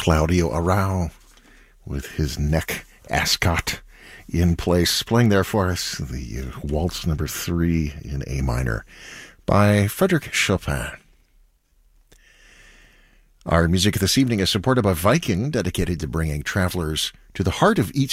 Claudio Arrau with his neck ascot in place, playing there for us the Waltz number 3 in A minor by Frédéric Chopin. Our music this evening is supported by Viking, dedicated to bringing travelers to the heart of each